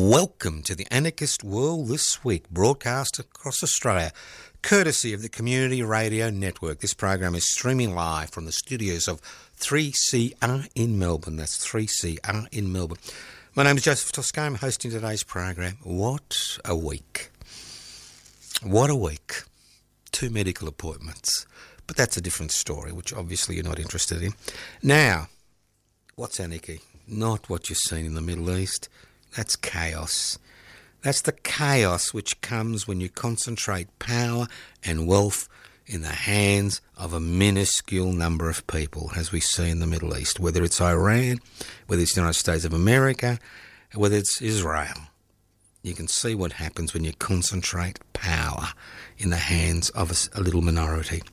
Welcome to the Anarchist World This Week, broadcast across Australia, courtesy of the Community Radio Network. This program is streaming live from the studios of 3CR in Melbourne. That's 3CR in Melbourne. My name is Joseph Toscano. I'm hosting today's program. What a week. What a week. 2 medical appointments. But that's a different story, which obviously you're not interested in. Now, what's anarchy? Not what you've seen in the Middle East. That's chaos. That's the chaos which comes when you concentrate power and wealth in the hands of a minuscule number of people, as we see in the Middle East, whether it's Iran, whether it's the United States of America, whether it's Israel. You can see what happens when you concentrate power in the hands of a little minority.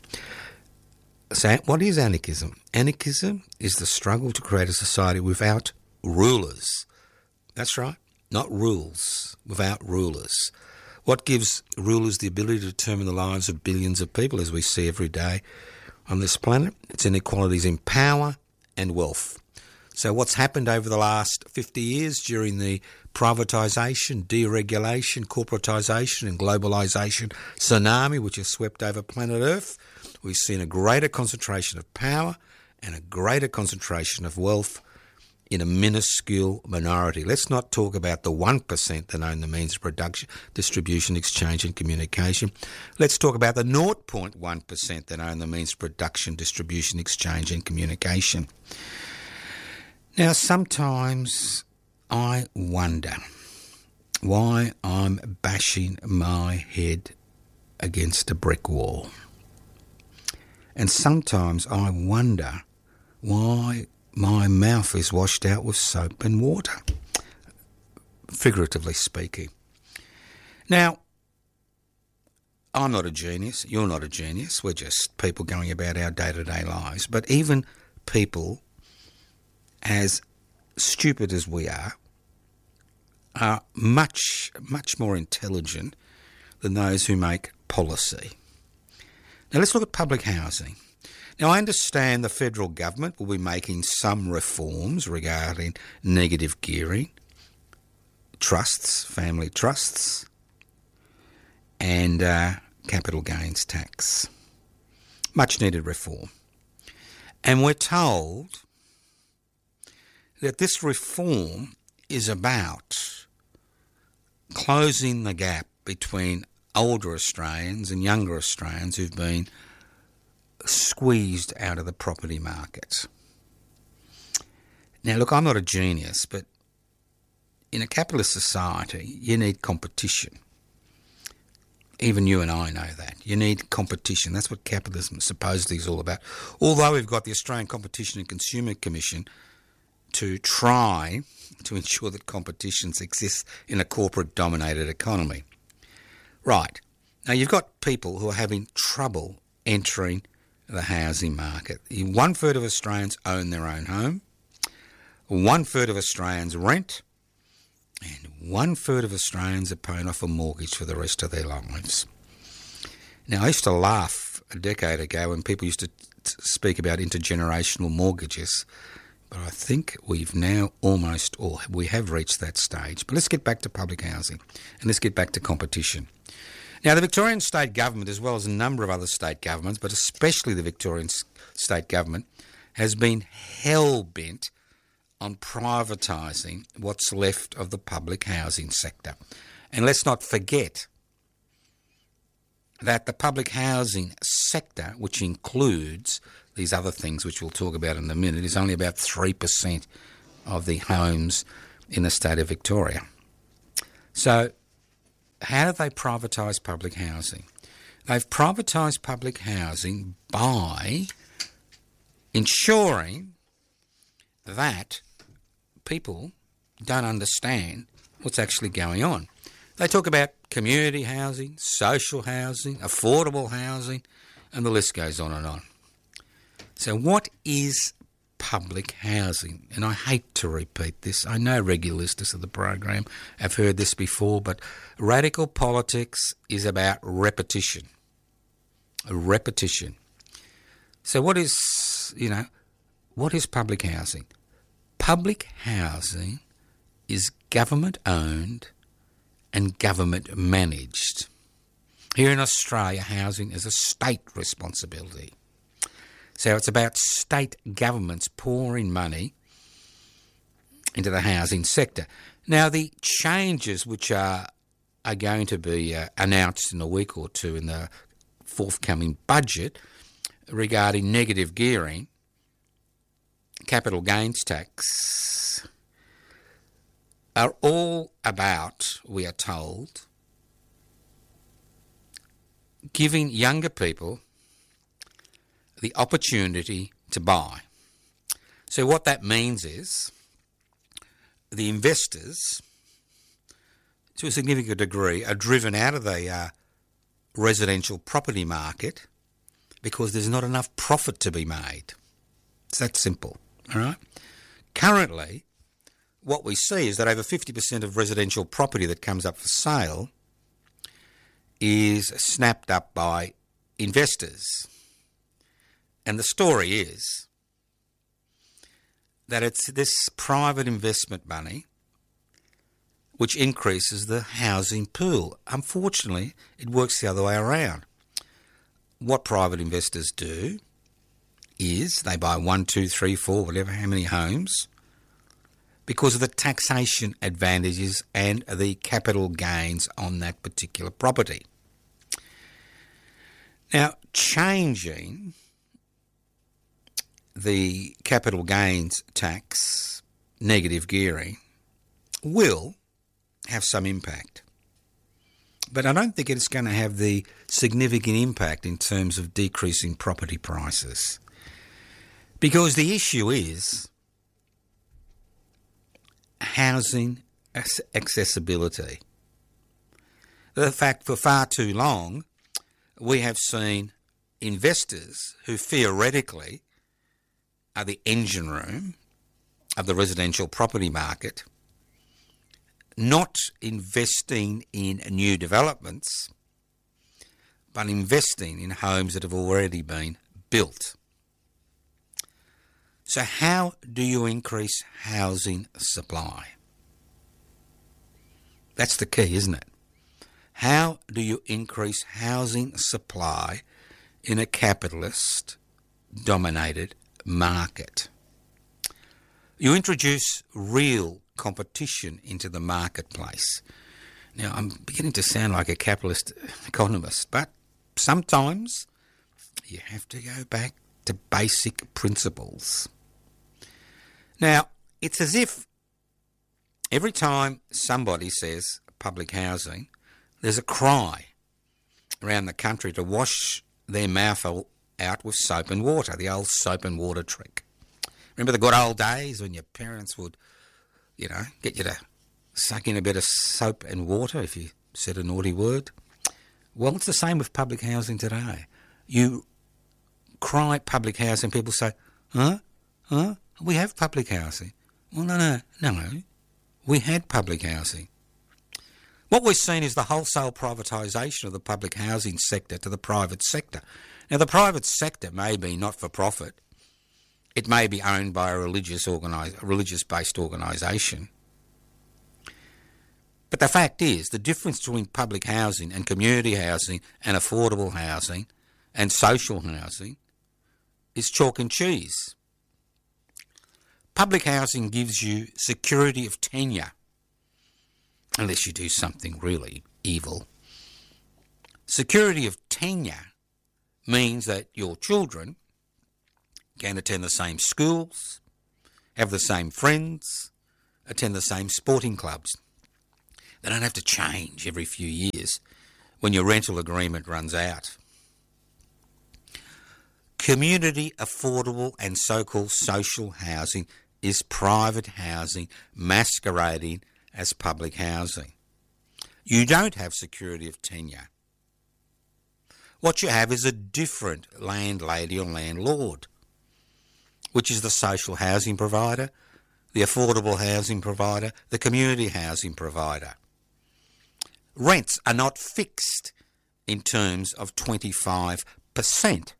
So what is anarchism? Anarchism is the struggle to create a society without rulers. That's right, not rules, without rulers. What gives rulers the ability to determine the lives of billions of people, as we see every day on this planet? It's inequalities in power and wealth. So what's happened over the last 50 years during the privatisation, deregulation, corporatisation and globalisation tsunami which has swept over planet Earth? We've seen a greater concentration of power and a greater concentration of wealth in a minuscule minority. Let's not talk about the 1% that own the means of production, distribution, exchange and communication. Let's talk about the 0.1% that own the means of production, distribution, exchange and communication. Now, sometimes I wonder why I'm bashing my head against a brick wall. And sometimes I wonder why my mouth is washed out with soap and water, figuratively speaking. Now, I'm not a genius, you're not a genius, we're just people going about our day-to-day lives. But even people as stupid as we are much, much more intelligent than those who make policy. Now let's look at public housing. Now, I understand the federal government will be making some reforms regarding negative gearing, trusts, family trusts, and capital gains tax. Much needed reform. And we're told that this reform is about closing the gap between older Australians and younger Australians who've been squeezed out of the property market. Now, look, I'm not a genius, but in a capitalist society, you need competition. Even you and I know that. You need competition. That's what capitalism supposedly is all about. Although we've got the Australian Competition and Consumer Commission to try to ensure that competitions exist in a corporate-dominated economy. Right. Now, you've got people who are having trouble entering the housing market. 1/3 of Australians own their own home, 1/3 of Australians rent, and 1/3 of Australians are paying off a mortgage for the rest of their lives. Now, I used to laugh a decade ago when people used to speak about intergenerational mortgages, but I think we've now we have reached that stage. But let's get back to public housing and let's get back to competition. Now, the Victorian state government, as well as a number of other state governments, but especially the Victorian state government, has been hell-bent on privatising what's left of the public housing sector. And let's not forget that the public housing sector, which includes these other things which we'll talk about in a minute, is only about 3% of the homes in the state of Victoria. So, how do they privatise public housing? They've privatised public housing by ensuring that people don't understand what's actually going on. They talk about community housing, social housing, affordable housing, and the list goes on and on. So what is public housing? And I hate to repeat this. I know regular listeners of the program have heard this before, but radical politics is about repetition. Repetition. So what is public housing? Public housing is government owned and government managed. Here in Australia, housing is a state responsibility. So it's about state governments pouring money into the housing sector. Now, the changes which are going to be announced in a week or two in the forthcoming budget regarding negative gearing, capital gains tax, are all about, we are told, giving younger people the opportunity to buy. So what that means is the investors, to a significant degree, are driven out of the residential property market because there's not enough profit to be made. It's that simple, all right? Currently, what we see is that over 50% of residential property that comes up for sale is snapped up by investors. And the story is that it's this private investment money which increases the housing pool. Unfortunately, it works the other way around. What private investors do is they buy 1, 2, 3, 4, whatever, how many homes, because of the taxation advantages and the capital gains on that particular property. Now, changing the capital gains tax, negative gearing, will have some impact. But I don't think it's going to have the significant impact in terms of decreasing property prices. Because the issue is housing accessibility. The fact for far too long we have seen investors who theoretically are the engine room of the residential property market not investing in new developments, but investing in homes that have already been built. So how do you increase housing supply? That's the key, isn't it? How do you increase housing supply in a capitalist-dominated market? You introduce real competition into the marketplace. Now, I'm beginning to sound like a capitalist economist, but sometimes you have to go back to basic principles. Now, it's as if every time somebody says public housing, there's a cry around the country to wash their mouth out with soap and water, the old soap and water trick. Remember the good old days when your parents would, get you to suck in a bit of soap and water if you said a naughty word? Well, it's the same with public housing today. You cry public housing, people say, huh? We have public housing. Well, no. We had public housing. What we've seen is the wholesale privatisation of the public housing sector to the private sector. Now, the private sector may be not-for-profit. It may be owned by a religious-based organisation. But the fact is, the difference between public housing and community housing and affordable housing and social housing is chalk and cheese. Public housing gives you security of tenure, unless you do something really evil. Security of tenure means that your children can attend the same schools, have the same friends, attend the same sporting clubs. They don't have to change every few years when your rental agreement runs out. Community affordable and so-called social housing is private housing masquerading as public housing. You don't have security of tenure. What you have is a different landlady or landlord, which is the social housing provider, the affordable housing provider, the community housing provider. Rents are not fixed in terms of 25%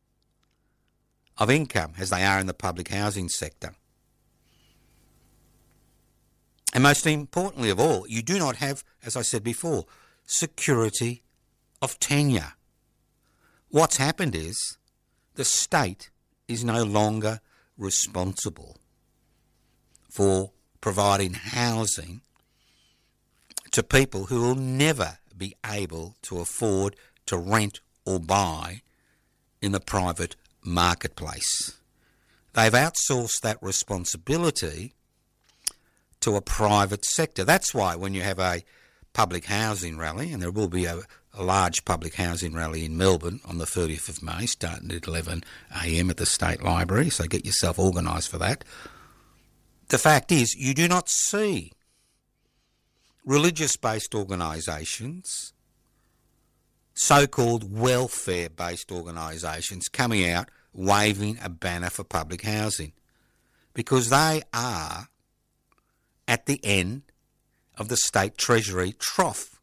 of income as they are in the public housing sector. And most importantly of all, you do not have, as I said before, security of tenure. What's happened is the state is no longer responsible for providing housing to people who will never be able to afford to rent or buy in the private marketplace. They've outsourced that responsibility to a private sector. That's why when you have a public housing rally, and there will be a large public housing rally in Melbourne on the 30th of May, starting at 11 a.m. at the State Library, so get yourself organised for that. The fact is, you do not see religious-based organisations, so-called welfare-based organisations, coming out waving a banner for public housing, because they are at the end of the state treasury trough,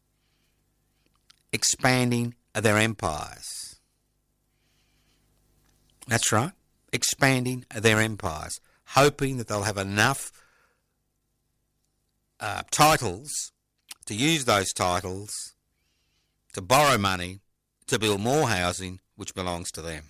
expanding their empires. That's right, expanding their empires, hoping that they'll have enough titles to use those titles to borrow money to build more housing which belongs to them.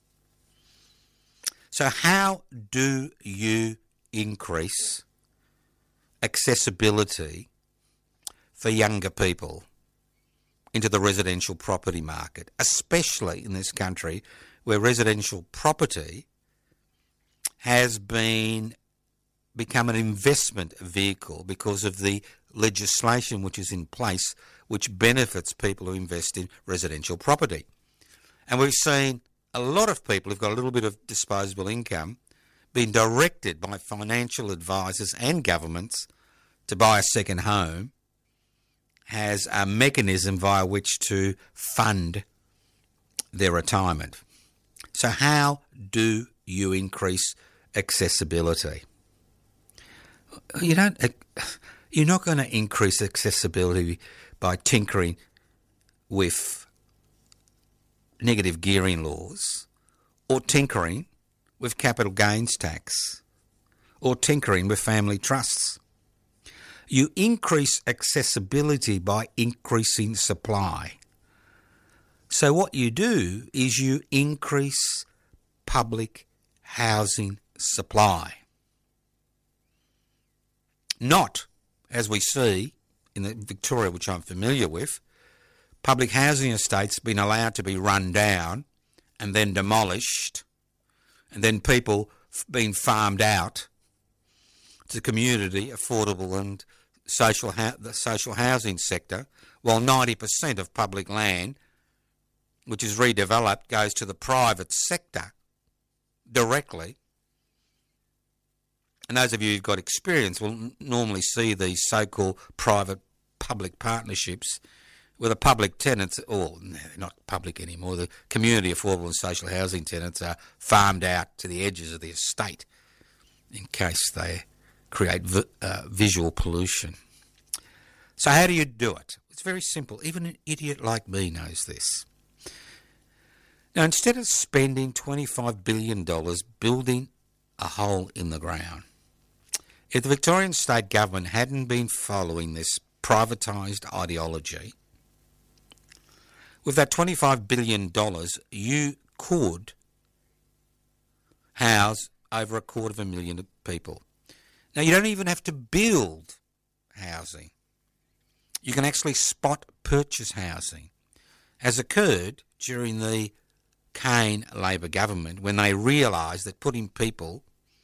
So how do you increase accessibility for younger people into the residential property market, especially in this country where residential property has become an investment vehicle because of the legislation which is in place which benefits people who invest in residential property. And we've seen a lot of people who've got a little bit of disposable income being directed by financial advisors and governments to buy a second home as a mechanism via which to fund their retirement. So how do you increase accessibility? You're not going to increase accessibility by tinkering with negative gearing laws, or tinkering with capital gains tax, or tinkering with family trusts. You increase accessibility by increasing supply. So what you do is you increase public housing supply. Not, as we see in Victoria, which I'm familiar with, public housing estates being allowed to be run down and then demolished, and then people being farmed out to community, affordable and the social housing sector, while 90% of public land, which is redeveloped, goes to the private sector directly. And those of you who've got experience will normally see these so-called private-public partnerships where the public tenants, or they're not public anymore, the community affordable and social housing tenants are farmed out to the edges of the estate in case they create visual pollution. So how do you do it? It's very simple. Even an idiot like me knows this. Now, instead of spending $25 billion building a hole in the ground, if the Victorian state government hadn't been following this privatised ideology, with that $25 billion, you could house over 250,000 people. Now, you don't even have to build housing. You can actually spot purchase housing, as occurred during the Kane Labor government when they realised that putting people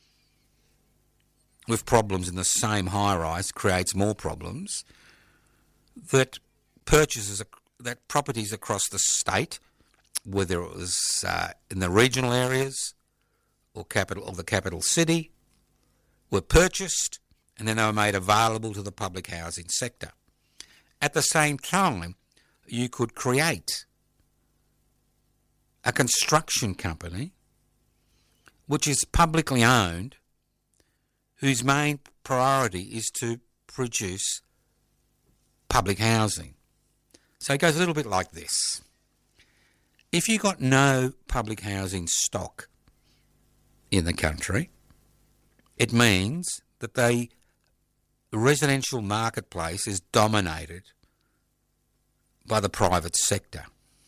with problems in the same high-rise creates more problems, that properties across the state, whether it was in the regional areas or the capital city, were purchased and then they were made available to the public housing sector. At the same time, you could create a construction company which is publicly owned, whose main priority is to produce public housing. So it goes a little bit like this. If you've got no public housing stock in the country, it means that they the residential marketplace is dominated by the private sector.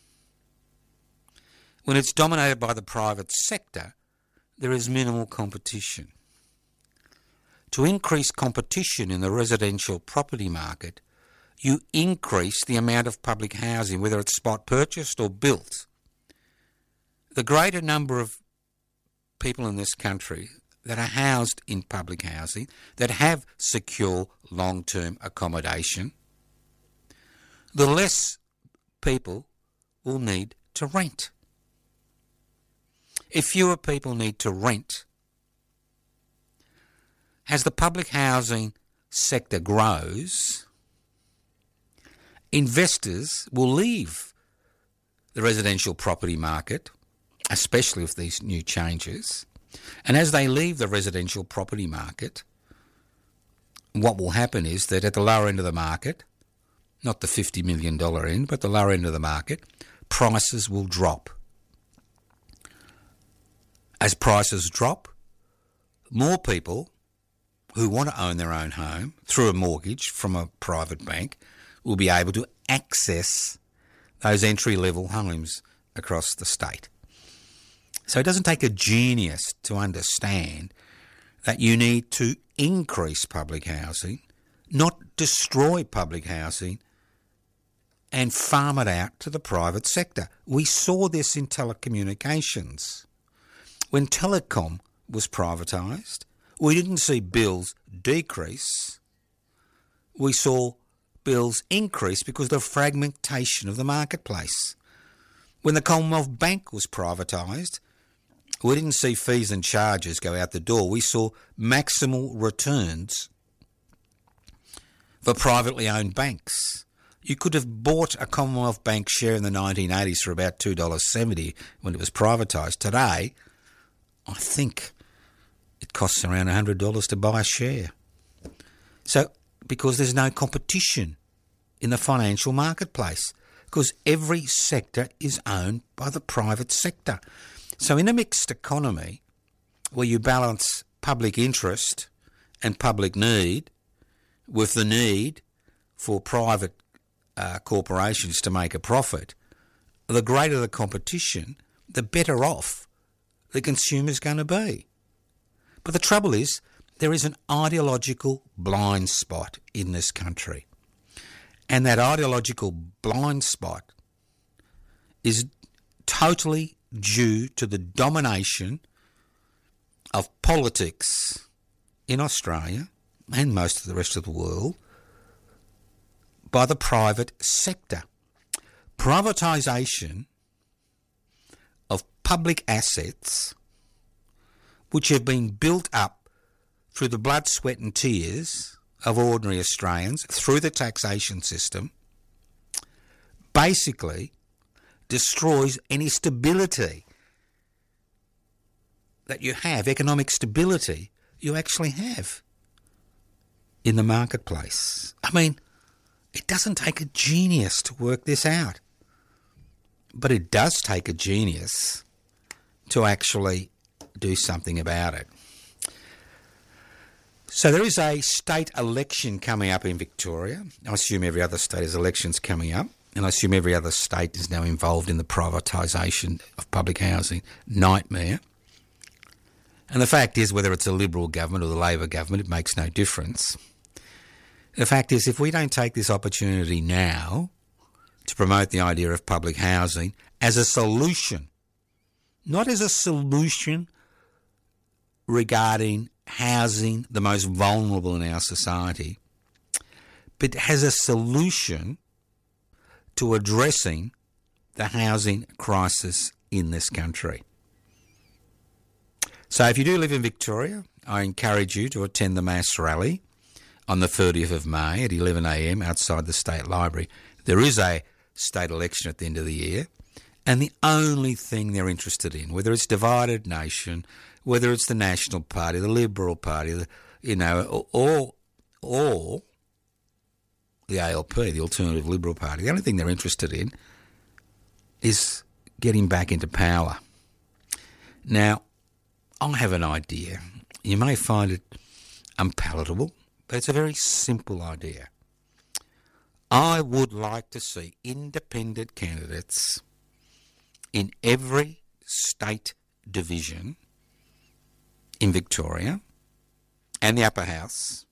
When it's dominated by the private sector, there is minimal competition. To increase competition in the residential property market, you increase the amount of public housing, whether it's spot purchased or built. The greater number of people in this country that are housed in public housing, that have secure long-term accommodation, the less people will need to rent. If fewer people need to rent, as the public housing sector grows, investors will leave the residential property market, especially with these new changes. And as they leave the residential property market, what will happen is that at the lower end of the market, not the $50 million end, but the lower end of the market, prices will drop. As prices drop, more people who want to own their own home through a mortgage from a private bank will be able to access those entry-level homes across the state. So it doesn't take a genius to understand that you need to increase public housing, not destroy public housing, and farm it out to the private sector. We saw this in telecommunications. When telecom was privatised, we didn't see bills decrease. We saw bills increase because of the fragmentation of the marketplace. When the Commonwealth Bank was privatised, we didn't see fees and charges go out the door. We saw maximal returns for privately owned banks. You could have bought a Commonwealth Bank share in the 1980s for about $2.70 when it was privatised. Today, I think it costs around $100 to buy a share. So, because there's no competition in the financial marketplace, because every sector is owned by the private sector. So in a mixed economy where you balance public interest and public need with the need for private corporations to make a profit, the greater the competition, the better off the consumer's going to be. But the trouble is, there is an ideological blind spot in this country. And that ideological blind spot is totally due to the domination of politics in Australia and most of the rest of the world by the private sector. Privatisation of public assets which have been built up through the blood, sweat and tears of ordinary Australians through the taxation system, basically destroys any stability that you have, economic stability you actually have in the marketplace. I mean, it doesn't take a genius to work this out, but it does take a genius to actually do something about it. So there is a state election coming up in Victoria. I assume every other state has elections coming up, and I assume every other state is now involved in the privatisation of public housing nightmare. And the fact is, whether it's a Liberal government or the Labor government, it makes no difference. The fact is, if we don't take this opportunity now to promote the idea of public housing as a solution, not as a solution regarding housing the most vulnerable in our society, but as a solution to addressing the housing crisis in this country. So if you do live in Victoria, I encourage you to attend the mass rally on the 30th of May at 11 a.m. outside the State Library. There is a state election at the end of the year, and the only thing they're interested in, whether it's divided nation, whether it's the National Party, the Liberal Party, or the ALP, the Alternative Liberal Party, the only thing they're interested in is getting back into power. Now, I have an idea. You may find it unpalatable, but it's a very simple idea. I would like to see independent candidates in every state division in Victoria and the upper house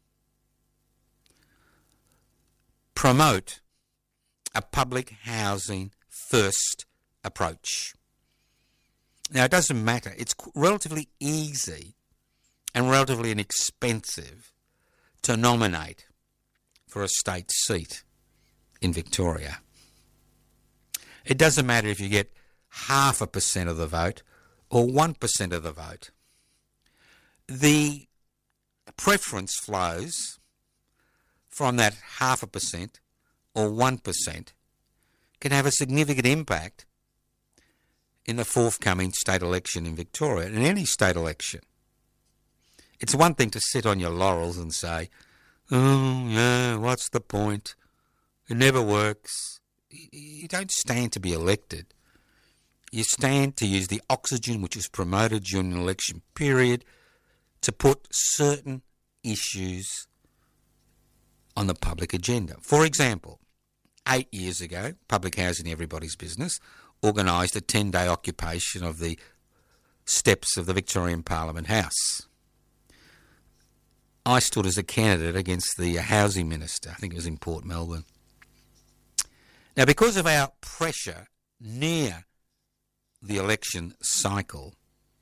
promote a public housing first approach. Now, it doesn't matter. It's relatively easy and relatively inexpensive to nominate for a state seat in Victoria. It doesn't matter if you get 0.5% of the vote or 1% of the vote. The preference flows from that 0.5% or 1% can have a significant impact in the forthcoming state election in Victoria, in any state election. It's one thing to sit on your laurels and say, oh, yeah, what's the point? It never works. You don't stand to be elected. You stand to use the oxygen which is promoted during an election period to put certain issues on the public agenda. For example, 8 years ago, Public Housing Everybody's Business organised a 10-day occupation of the steps of the Victorian Parliament House. I stood as a candidate against the Housing Minister. I think it was in Port Melbourne. Now, because of our pressure near the election cycle,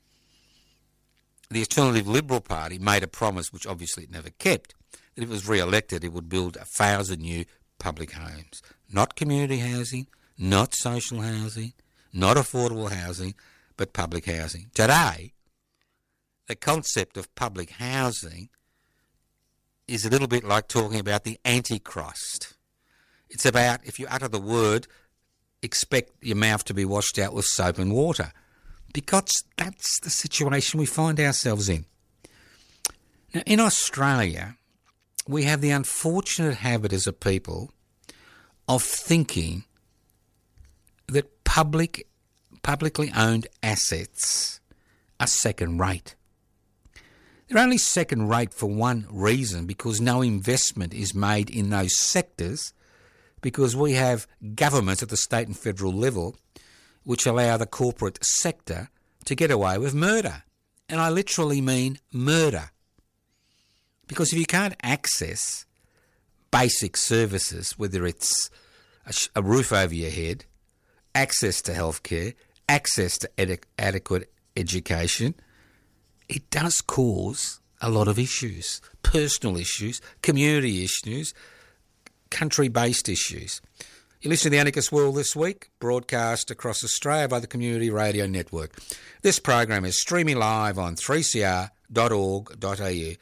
the Alternative Liberal Party made a promise, which obviously it never kept, that if it was re-elected, it would build 1,000 new public homes. Not community housing, not social housing, not affordable housing, but public housing. Today, the concept of public housing is a little bit like talking about the Antichrist. It's about, if you utter the word, expect your mouth to be washed out with soap and water, because that's the situation we find ourselves in. Now, in Australia, we have the unfortunate habit as a people of thinking that publicly owned assets are second rate. They're only second rate for one reason, because no investment is made in those sectors, because we have governments at the state and federal level which allow the corporate sector to get away with murder. And I literally mean murder. Because if you can't access basic services, whether it's a roof over your head, access to healthcare, access to adequate education, it does cause a lot of issues, personal issues, community issues, country-based issues. You listen to The Anarchist World This Week, broadcast across Australia by the Community Radio Network. This program is streaming live on 3cr.org.au,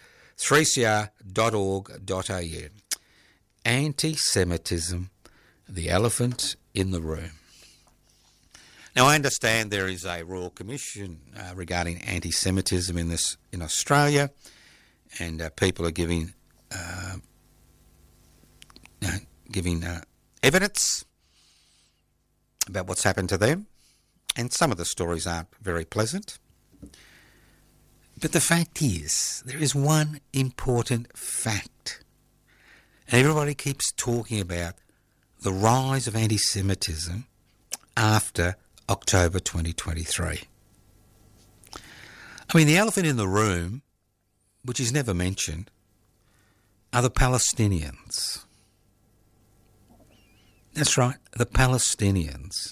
3cr.org.au. Anti-Semitism, the elephant in the room. Now, I understand there is a Royal Commission regarding anti-Semitism in Australia, and people are giving evidence about what's happened to them, and some of the stories aren't very pleasant. But the fact is, there is one important fact, and everybody keeps talking about the rise of anti-Semitism after October 2023. I mean, the elephant in the room, which is never mentioned, are the Palestinians. That's right, the Palestinians.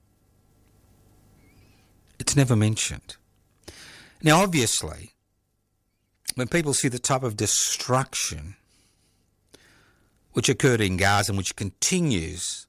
It's never mentioned. Now, obviously, when people see the type of destruction which occurred in Gaza and which continues